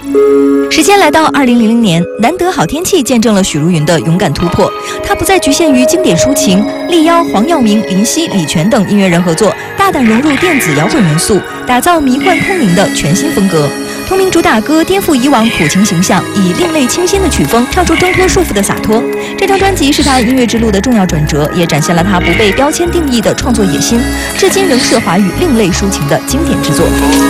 时间来到2000年，难得好天气见证了许茹芸的勇敢突破。她不再局限于经典抒情，力邀黄耀明、林夕、李泉等音乐人合作，大胆融入电子摇滚元素，打造迷幻空灵的全新风格。同名主打歌颠覆以往苦情形象，以另类清新的曲风跳出挣脱束缚的洒脱。这张专辑是她音乐之路的重要转折，也展现了她不被标签定义的创作野心，至今仍是华语另类抒情的经典之作。